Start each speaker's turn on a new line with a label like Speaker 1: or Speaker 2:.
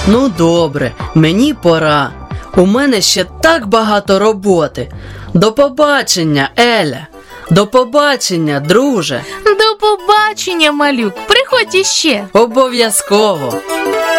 Speaker 1: Ну добре, мені пора. У мене ще так багато роботи. До побачення, Еля. До побачення, друже.
Speaker 2: До побачення, малюк. Приходь іще.
Speaker 1: Обов'язково.